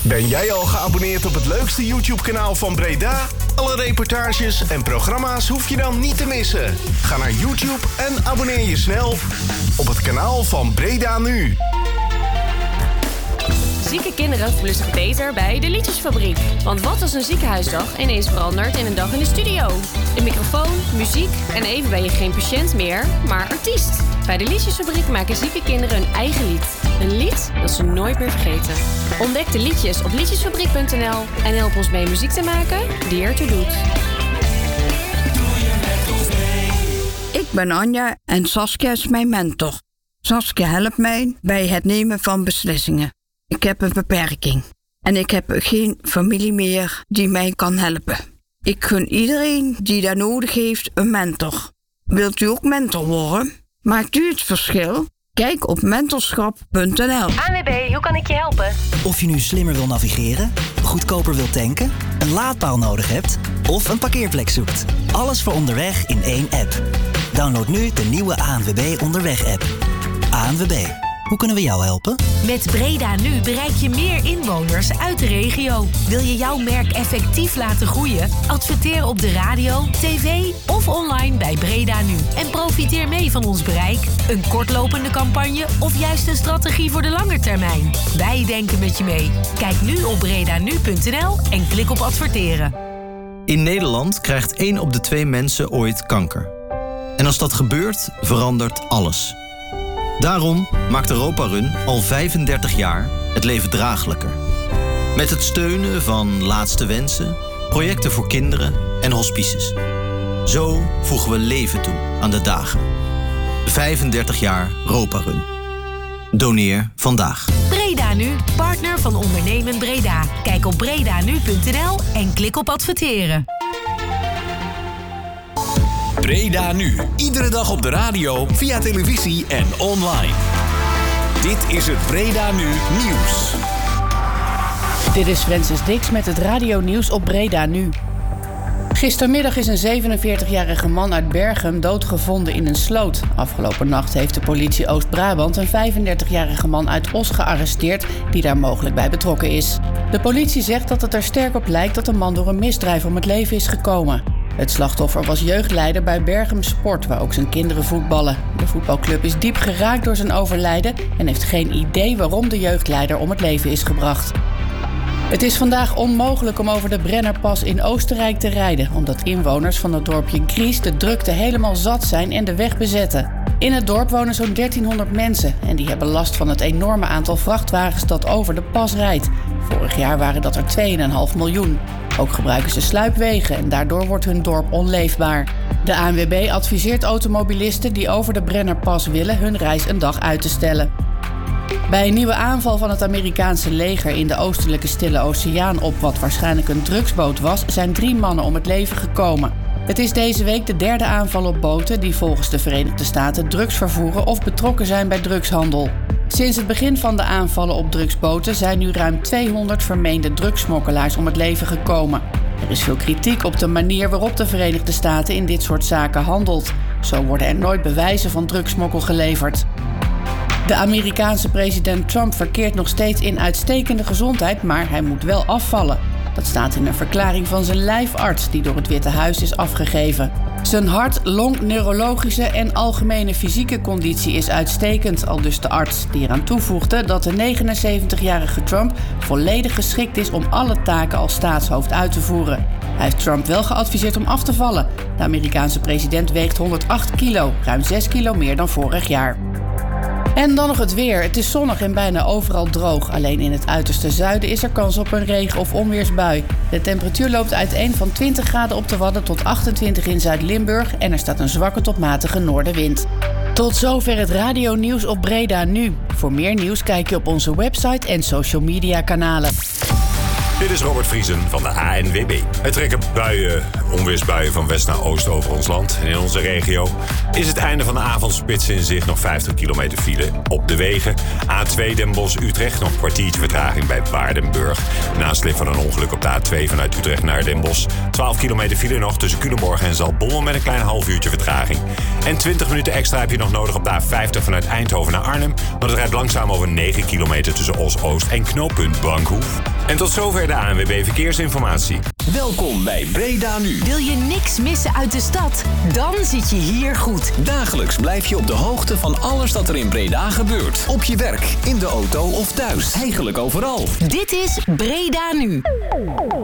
Ben jij al geabonneerd op het leukste YouTube-kanaal van Breda? Alle reportages en programma's hoef je dan niet te missen. Ga naar YouTube en abonneer je snel op het kanaal van Breda Nu. Zieke kinderen voelen zich beter bij de Liedjesfabriek. Want wat als een ziekenhuisdag ineens verandert in een dag in de studio? Een microfoon, muziek en even ben je geen patiënt meer, maar artiest. Bij de Liedjesfabriek maken zieke kinderen hun eigen lied. Een lied dat ze nooit meer vergeten. Ontdek de liedjes op liedjesfabriek.nl en help ons mee muziek te maken die ertoe doet. Ik ben Anja en Saskia is mijn mentor. Saskia helpt mij bij het nemen van beslissingen. Ik heb een beperking en ik heb geen familie meer die mij kan helpen. Ik gun iedereen die daar nodig heeft een mentor. Wilt u ook mentor worden? Maakt u het verschil? Kijk op mentorschap.nl. ANWB, hoe kan ik je helpen? Of je nu slimmer wil navigeren, goedkoper wilt tanken, een laadpaal nodig hebt of een parkeerplek zoekt. Alles voor onderweg in één app. Download nu de nieuwe ANWB Onderweg-app. ANWB. Hoe kunnen we jou helpen? Met Breda Nu bereik je meer inwoners uit de regio. Wil je jouw merk effectief laten groeien? Adverteer op de radio, tv of online bij Breda Nu. En profiteer mee van ons bereik. Een kortlopende campagne of juist een strategie voor de lange termijn. Wij denken met je mee. Kijk nu op bredanu.nl en klik op adverteren. In Nederland krijgt 1 op de 2 mensen ooit kanker. En als dat gebeurt, verandert alles. Daarom maakt Europa Run al 35 jaar het leven draaglijker. Met het steunen van Laatste Wensen, projecten voor kinderen en hospices. Zo voegen we leven toe aan de dagen. 35 jaar Europa Run. Doneer vandaag. Breda Nu, partner van Ondernemen Breda. Kijk op bredanu.nl en klik op adverteren. Breda Nu. Iedere dag op de radio, via televisie en online. Dit is het Breda Nu nieuws. Dit is Francis Dix met het radionieuws op Breda Nu. Gistermiddag is een 47-jarige man uit Berchem doodgevonden in een sloot. Afgelopen nacht heeft de politie Oost-Brabant een 35-jarige man uit Os gearresteerd die daar mogelijk bij betrokken is. De politie zegt dat het er sterk op lijkt dat de man door een misdrijf om het leven is gekomen. Het slachtoffer was jeugdleider bij Berchem Sport, waar ook zijn kinderen voetballen. De voetbalclub is diep geraakt door zijn overlijden en heeft geen idee waarom de jeugdleider om het leven is gebracht. Het is vandaag onmogelijk om over de Brennerpas in Oostenrijk te rijden, omdat inwoners van het dorpje Gries de drukte helemaal zat zijn en de weg bezetten. In het dorp wonen zo'n 1300 mensen en die hebben last van het enorme aantal vrachtwagens dat over de pas rijdt. Vorig jaar waren dat er 2,5 miljoen. Ook gebruiken ze sluipwegen en daardoor wordt hun dorp onleefbaar. De ANWB adviseert automobilisten die over de Brennerpas willen hun reis een dag uit te stellen. Bij een nieuwe aanval van het Amerikaanse leger in de oostelijke Stille Oceaan op wat waarschijnlijk een drugsboot was, zijn 3 mannen om het leven gekomen. Het is deze week de 3e aanval op boten die volgens de Verenigde Staten drugs vervoeren of betrokken zijn bij drugshandel. Sinds het begin van de aanvallen op drugsboten zijn nu ruim 200 vermeende drugssmokkelaars om het leven gekomen. Er is veel kritiek op de manier waarop de Verenigde Staten in dit soort zaken handelt. Zo worden er nooit bewijzen van drugssmokkel geleverd. De Amerikaanse president Trump verkeert nog steeds in uitstekende gezondheid, maar hij moet wel afvallen. Dat staat in een verklaring van zijn lijfarts die door het Witte Huis is afgegeven. Zijn hart-, long-, neurologische en algemene fysieke conditie is uitstekend, aldus de arts, die eraan toevoegde dat de 79-jarige Trump volledig geschikt is om alle taken als staatshoofd uit te voeren. Hij heeft Trump wel geadviseerd om af te vallen. De Amerikaanse president weegt 108 kilo, ruim 6 kilo meer dan vorig jaar. En dan nog het weer. Het is zonnig en bijna overal droog. Alleen in het uiterste zuiden is er kans op een regen- of onweersbui. De temperatuur loopt uiteen van 20 graden op de Wadden tot 28 in Zuid-Limburg en er staat een zwakke tot matige noordenwind. Tot zover het radionieuws op Breda Nu. Voor meer nieuws kijk je op onze website en social media kanalen. Dit is Robert Vriesen van de ANWB. Er trekken buien, onweersbuien van west naar oost over ons land. En in onze regio is het einde van de avondspits in zicht, nog 50 kilometer file op de wegen. A2 Den Bosch-Utrecht, nog een kwartiertje vertraging bij Waardenburg. Nasleep van een ongeluk op de A2 vanuit Utrecht naar Den Bosch. 12 kilometer file nog tussen Culemborg en Zaltbommel met een klein half uurtje vertraging. En 20 minuten extra heb je nog nodig op de A50 vanuit Eindhoven naar Arnhem. Want het rijdt langzaam over 9 kilometer tussen Os-Oost en knooppunt Bankhoef. En tot zover de ANWB Verkeersinformatie. Welkom bij Breda Nu. Wil je niks missen uit de stad? Dan zit je hier goed. Dagelijks blijf je op de hoogte van alles dat er in Breda gebeurt. Op je werk, in de auto of thuis. Eigenlijk overal. Dit is Breda Nu.